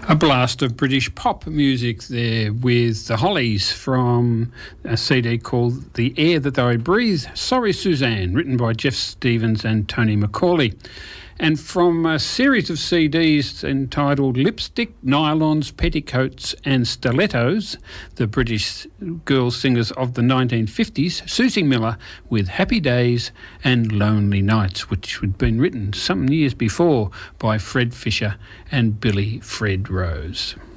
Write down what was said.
A blast of British pop music there with the Hollies from a CD called The Air That I Breathe, Sorry Suzanne, written by Jeff Stevens and Tony McCauley. And from a series of CDs entitled Lipstick, Nylons, Petticoats and Stilettos, the British girl singers of the 1950s, Susie Miller with Happy Days and Lonely Nights, which had been written some years before by Fred Fisher and Billy Fred Rose.